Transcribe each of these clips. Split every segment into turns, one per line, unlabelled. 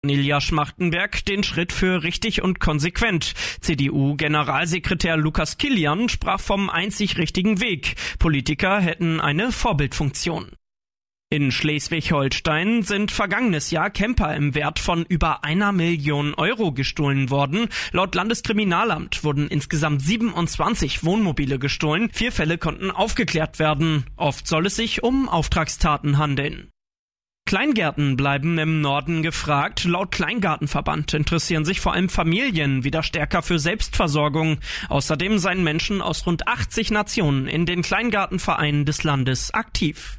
Cornelia Schmachtenberg den Schritt für richtig und konsequent. CDU-Generalsekretär Lukas Kilian sprach vom einzig richtigen Weg. Politiker hätten eine Vorbildfunktion. In Schleswig-Holstein sind vergangenes Jahr Camper im Wert von über 1 Million Euro gestohlen worden. Laut Landeskriminalamt wurden insgesamt 27 Wohnmobile gestohlen. 4 Fälle konnten aufgeklärt werden. Oft soll es sich um Auftragstaten handeln. Kleingärten bleiben im Norden gefragt. Laut Kleingartenverband interessieren sich vor allem Familien wieder stärker für Selbstversorgung. Außerdem seien Menschen aus rund 80 Nationen in den Kleingartenvereinen des Landes aktiv.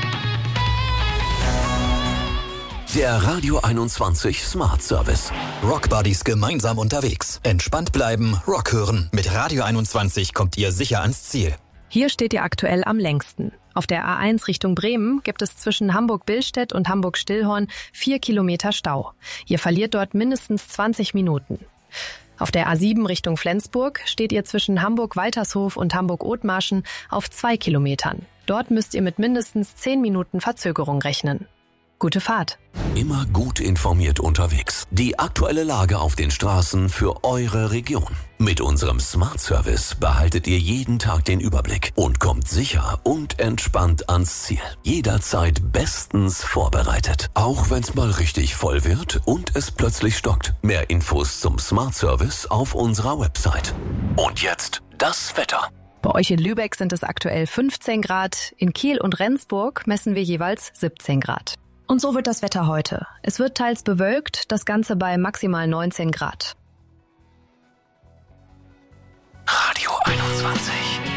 Der Radio 21 Smart Service.
Rock Buddies gemeinsam unterwegs. Entspannt bleiben, Rock hören. Mit Radio 21 kommt ihr sicher ans Ziel.
Hier steht ihr aktuell am längsten. Auf der A1 Richtung Bremen gibt es zwischen Hamburg-Billstedt und Hamburg-Stillhorn 4 Kilometer Stau. Ihr verliert dort mindestens 20 Minuten. Auf der A7 Richtung Flensburg steht ihr zwischen Hamburg-Waltershof und Hamburg-Othmarschen auf 2 Kilometern. Dort müsst ihr mit mindestens 10 Minuten Verzögerung rechnen. Gute Fahrt.
Immer gut informiert unterwegs. Die aktuelle Lage auf den Straßen für eure Region. Mit unserem Smart Service behaltet ihr jeden Tag den Überblick und kommt sicher und entspannt ans Ziel. Jederzeit bestens vorbereitet. Auch wenn's mal richtig voll wird und es plötzlich stockt. Mehr Infos zum Smart Service auf unserer Website. Und jetzt das Wetter.
Bei euch in Lübeck sind es aktuell 15 Grad. In Kiel und Rendsburg messen wir jeweils 17 Grad. Und so wird das Wetter heute. Es wird teils bewölkt, das Ganze bei maximal 19 Grad.
Radio 21.